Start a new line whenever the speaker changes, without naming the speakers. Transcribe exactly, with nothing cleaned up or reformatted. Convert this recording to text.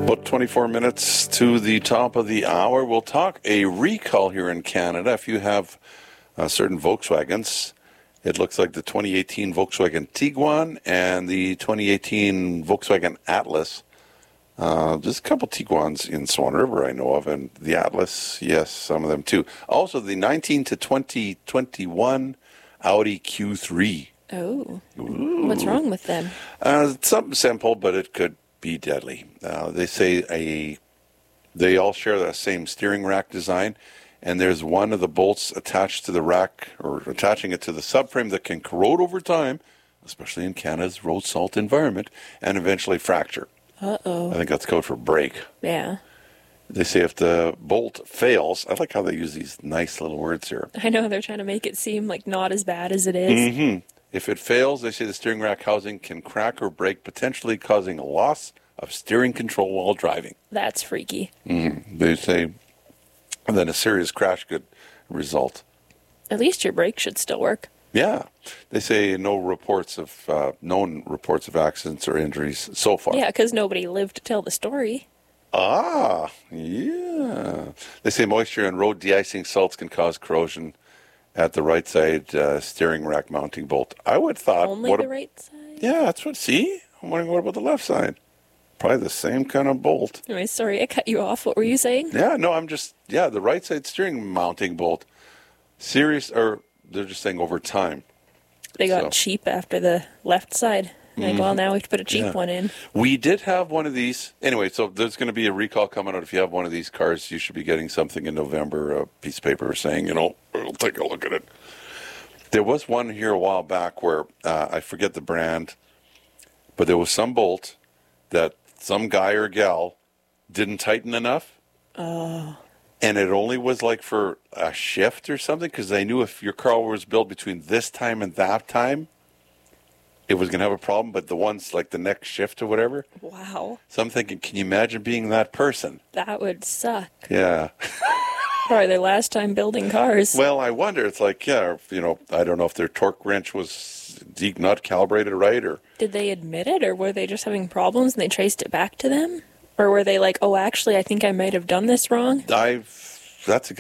About twenty-four minutes to the top of the hour. We'll talk a recall here in Canada. If you have uh, certain Volkswagens, it looks like the twenty eighteen Volkswagen Tiguan and the twenty eighteen Volkswagen Atlas. Uh, there's a couple Tiguans in Swan River I know of, and the Atlas, yes, some of them too. Also, the nineteen to twenty twenty-one Audi Q three.
Oh, Ooh. What's wrong with them?
Uh, something simple, but it could be deadly. Uh, they say a they all share the same steering rack design, and there's one of the bolts attached to the rack or attaching it to the subframe that can corrode over time, especially in Canada's road salt environment, and eventually fracture.
Uh-oh.
I think that's code for break.
Yeah.
They say if the bolt fails, I like how they use these nice little words here.
I know, they're trying to make it seem like not as bad as it is.
Mm-hmm. If it fails, they say the steering rack housing can crack or break, potentially causing a loss of steering control while driving.
That's freaky.
Mm-hmm. They say that a serious crash could result.
At least your brake should still work.
Yeah. They say no reports of, uh, known reports of accidents or injuries so far.
Yeah, because nobody lived to tell the story.
Ah, yeah. They say moisture and road de-icing salts can cause corrosion at the right side uh, steering rack mounting bolt. I would thought...
Only
what
the
a,
right side?
Yeah, that's what... See? I'm wondering what about the left side? Probably the same kind of bolt.
Anyway, sorry, I cut you off. What were you saying?
Yeah, no, I'm just... Yeah, the right side steering mounting bolt. Serious... Or they're just saying over time.
They got
So.
cheap after the left side. Like, mm-hmm. Well, now we have to put a cheap
yeah.
one in.
We did have one of these. Anyway, so there's going to be a recall coming out. If you have one of these cars, you should be getting something in November, a piece of paper saying, you know, we'll take a look at it. There was one here a while back where, uh, I forget the brand, but there was some bolt that some guy or gal didn't tighten enough.
Oh.
And it only was like for a shift or something, because they knew if your car was built between this time and that time, it was going to have a problem. But the ones like the next shift or whatever.
Wow.
So I'm thinking, can you imagine being that person?
That would suck.
Yeah.
Probably their last time building cars.
Well, I wonder. It's like, yeah, you know, I don't know if their torque wrench was not calibrated right, or
did they admit it, or were they just having problems and they traced it back to them? Or were they like, oh, actually, I think I might have done this wrong?
I've, that's a good